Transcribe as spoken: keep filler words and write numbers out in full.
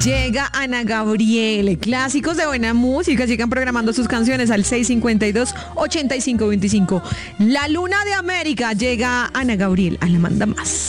Llega Ana Gabriel. Clásicos de buena música. Sigan programando sus canciones al seis cinco dos, ocho cinco dos cinco. La Luna de América. Llega Ana Gabriel a La Manda Más.